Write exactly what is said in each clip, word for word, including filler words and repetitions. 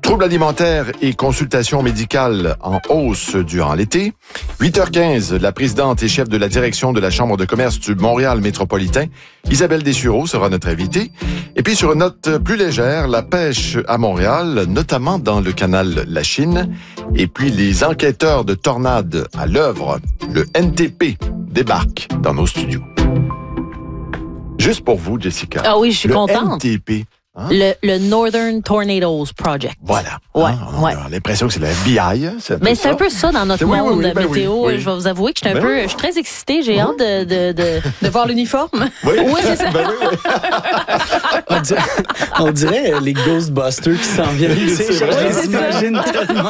Troubles alimentaires et consultations médicales en hausse durant l'été. huit heures quinze, la présidente et chef de la direction de la Chambre de commerce du Montréal métropolitain, Isabelle Dessureau, sera notre invitée. Et puis, sur une note plus légère, la pêche à Montréal, notamment dans le canal La Chine. Et puis, les enquêteurs de tornades à l'œuvre, le N T P, débarquent dans nos studios. Juste pour vous, Jessica. Ah oui, je suis le contente. N T P. Hein? Le, le Northern Tornadoes Project. Voilà. Ouais, hein, on ouais. a l'impression que c'est le F B I. C'est Mais peu c'est ça. un peu ça dans notre C'est- oui, monde oui, oui, ben météo. oui, oui. Je vais vous avouer que je suis un Ben peu, oui. je suis très excitée. J'ai hâte de, de, de, De voir l'uniforme? Oui, Oui, c'est ça. Ben oui, oui. On dirait, on dirait les Ghostbusters qui s'en viennent. Tu sais, C'est je vrai. les imagine tellement.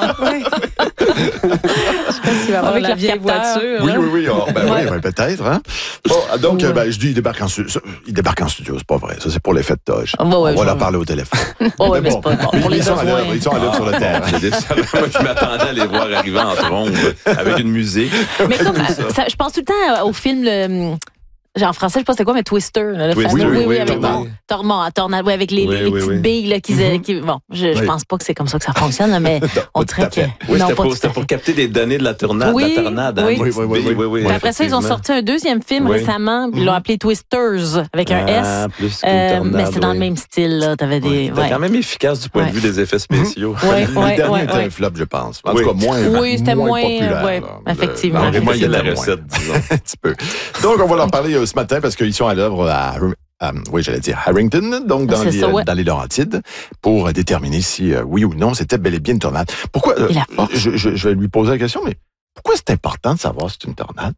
Il va avoir Avec leur la vieille capteur. voiture. Oui, hein? oui, oui. oh, ben Ouais. oui, ben peut-être. Hein? Bon, donc, Ouais. euh, ben, je dis, il débarque en studio. Il débarque en studio, c'est pas vrai. Ça, c'est pour l'effet de toge. Ah, ouais, ouais, On va je- leur parler au téléphone. Oh, ouais, mais c'est pas bon. Pour les ils, sont à besoins. l'œuvre, ils sont à l'œuvre sur le terrain. J'ai déjà- Moi, je m'attendais à les voir arriver en trombe avec une musique. Mais comme, euh, ça, je pense tout le temps euh, au film, le, genre en français, je sais pas c'est quoi, mais Twister. Là, le Twister, fameux- oui, oui, oui, avec Tornade. Tornade, Tornade, oui, avec les, Oui, les, les oui, petites oui. billes là, qui, Mhm. qui bon, je, je Oui. pense pas que c'est comme ça que ça fonctionne, là, mais on tout dirait à fait. que Oui, non, c'était pas pour, tout à c'était fait. pour capter des données de la tornade. Oui, la tornade hein, oui. des Oui, petites oui, oui, billes, oui. Puis après ça, ils ont effectivement. sorti un deuxième film Oui. récemment, puis ils l'ont appelé Twisters avec un Ah, S. plus qu'une Euh, tornade, mais c'est dans oui. le même style, là. T'avais des. C'était ouais. quand même efficace du point Ouais. de vue des effets spéciaux. Ouais, Le ouais, dernier ouais, était ouais. un flop, je pense. En Oui. tout cas, moins, Oui, c'était moins, populaire. ouais, là. effectivement. Le- Dans moins, il y a de la moins. recette, disons. Un petit peu. Donc, on va leur parler euh, ce matin parce qu'ils sont à l'œuvre à, à- oui, j'allais dire Harrington, donc dans C'est les, ça, euh, ouais. dans les Laurentides, pour euh, déterminer si euh, oui ou non c'était bel et bien une tornade. Pourquoi euh, Et la force. je, je, je vais lui poser la question, mais pourquoi c'est important de savoir si c'est une tornade?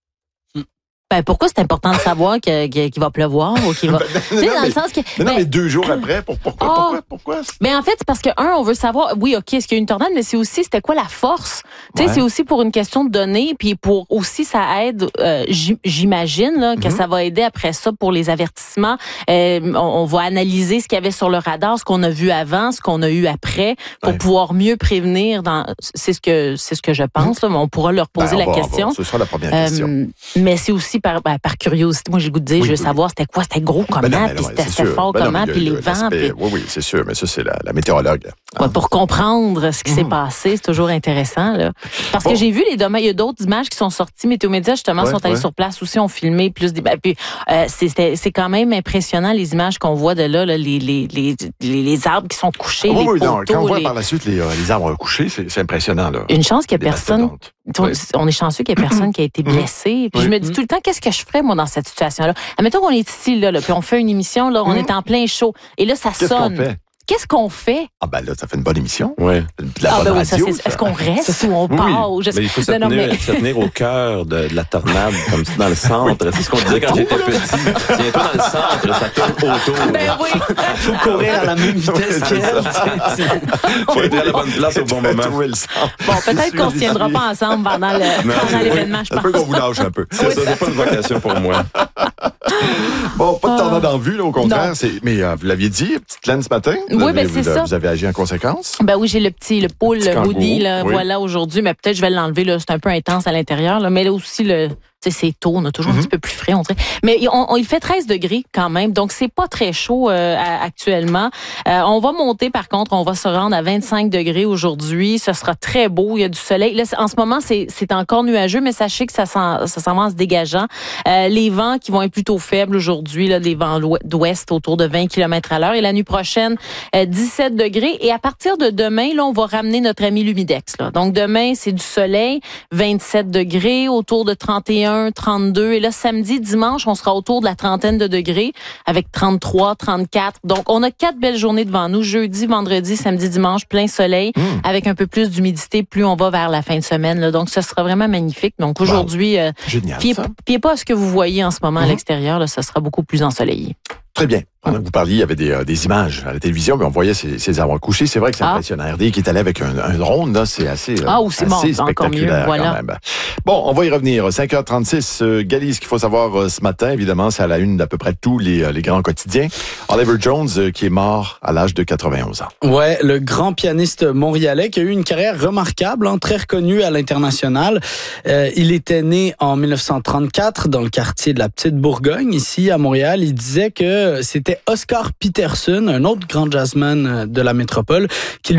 Ben, pourquoi c'est important de savoir que- que- qu'il va pleuvoir ou qu'il va. Tu sais, non, dans mais- le sens que. Mais non, ben, mais deux jours après, pour, pourquoi, Oh. pourquoi, pourquoi? Mais en fait, c'est parce que, un, on veut savoir, oui, OK, est-ce qu'il y a une tornade, mais c'est aussi, c'était quoi la force? Tu sais, Ouais. c'est aussi pour une question de données, puis pour aussi, ça aide, euh, j'im- j'imagine, là, que Mhm. ça va aider après ça pour les avertissements. Euh, on, on va analyser ce qu'il y avait sur le radar, ce qu'on a vu avant, ce qu'on a eu après, pour Ouais. pouvoir mieux prévenir dans, c'est ce que, c'est ce que je pense, là, mais on pourra leur poser Ben, on la va- on va- question. ce sera la première Euh, question. mais c'est aussi par, ben, par curiosité. Moi, j'ai le goût de dire, Oui, je veux oui, savoir c'était quoi, c'était gros comment, Ben non, mais puis non, c'était c'est c'était sûr. fort Ben non, comment, mais il y a- puis il y les a vents. l'aspect- puis- Oui, oui, c'est sûr, mais ça, c'est la, la météorologue. Ouais, pour comprendre ce qui s'est Mhm. passé, c'est toujours intéressant. Là. Parce Bon. que j'ai vu les dommages, il y a d'autres images qui sont sorties. Météo Média, justement, Ouais, sont allés ouais. sur place aussi, ont filmé plus des. ben, Puis, euh, c'est- c'était- c'est quand même impressionnant, les images qu'on voit de là, là, les, les, les, les, les arbres qui sont couchés, Ah oui, les oui, non, poteaux. quand on voit les- par la suite les, euh, les arbres couchés, c'est c'est impressionnant. Là. Une chance qu'il n'y Les a personne. mastodontes. On, Oui. on est chanceux qu'il n'y ait personne qui a été blessé. Puis Oui. je me dis tout le temps, qu'est-ce que je ferais, moi, dans cette situation-là? Admettons qu'on est ici, là, là, puis on fait une émission, là, on Mhm. est en plein show, et là, ça Qu'est-ce qu'on sonne. fait? Qu'est-ce qu'on fait? Ah ben là, ça fait une bonne émission. Oui. De la Ah, bonne ben oui, ça, radio, c'est. Est-ce qu'on reste ou on Oui, oui. part? Ou je sais- Mais il faut se Non, non, tenir, mais- se tenir au cœur de, de la tornade, comme ça, dans le centre. C'est ce qu'on disait quand j'étais petit. Tiens-toi dans le centre, ça tourne autour. Ben oui. Faut courir à la même vitesse c'est qu'elle. ça. tu sais, c'est- Faut être à la bonne place au bon moment. Trouver le centre. Bon, peut-être qu'on ne se tiendra pas ensemble pendant le- Non, pendant oui. l'événement, je Ça se peut pense. qu'on vous lâche un peu. C'est ça, c'est pas une vocation pour moi. Bon, pas de tornade en vue, là, au contraire. Non. c'est- Mais euh, vous l'aviez dit, petite laine ce matin. Vous Oui, avez- ben, c'est vous, ça. Vous avez agi en conséquence. Ben oui, j'ai le petit, le pool, Petit le kangourou, hoodie, là, oui. voilà, aujourd'hui, mais peut-être je vais l'enlever, là, c'est un peu intense à l'intérieur, là, mais là aussi, le, tu sais, c'est tôt, on a toujours Mhm. un petit peu plus frais, on dirait. Mais on, on- il fait treize degrés quand même, donc c'est pas très chaud euh, à- actuellement. Euh, on va monter, par contre, on va se rendre à vingt-cinq degrés aujourd'hui, ce sera très beau, il y a du soleil. Là, c'est- en ce moment, c'est, c'est encore nuageux, mais sachez que ça s'en, ça s'en va en se dégageant. Euh, les vents qui vont être plutôt faibles aujourd'hui, là, des vents l'ou- d'ouest autour de vingt kilomètres à l'heure. Et la nuit prochaine, euh, dix-sept degrés. Et à partir de demain, là, on va ramener notre ami l'humidex. Là. Donc demain, c'est du soleil, vingt-sept degrés, autour de trente et un, trente-deux. Et là, samedi, dimanche, on sera autour de la trentaine de degrés, avec trente-trois, trente-quatre. Donc, on a quatre belles journées devant nous. Jeudi, vendredi, samedi, dimanche, plein soleil, Mmh. avec un peu plus d'humidité, plus on va vers la fin de semaine. Là. Donc, ce sera vraiment magnifique. Donc, aujourd'hui, euh, Génial, fiez, ça. fiez pas à ce que vous voyez en ce moment à Mhm. l'extérieur. Là, ce sera beaucoup plus ensoleillé. Très bien. Pendant que vous parliez, il y avait des, euh, des images à la télévision, mais on voyait ces, ces arbres couchés. C'est vrai que c'est Ah. impressionnant. R D qui est allé avec un, un drone, là, c'est assez, euh, Ah, ou c'est bon, assez c'est encore mieux, spectaculaire voilà. quand même. Bon, on va y revenir. cinq heures trente-six, euh, Gally, ce qu'il faut savoir euh, ce matin, évidemment, c'est à la une d'à peu près tous les, euh, les grands quotidiens. Oliver Jones, euh, qui est mort à l'âge de quatre-vingt-onze ans. Ouais, le grand pianiste montréalais qui a eu une carrière remarquable, hein, très reconnue à l'international. Euh, il était né en dix-neuf cent trente-quatre dans le quartier de la Petite Bourgogne, ici à Montréal. Il disait que c'était Oscar Peterson, un autre grand jazzman de la métropole, qui lui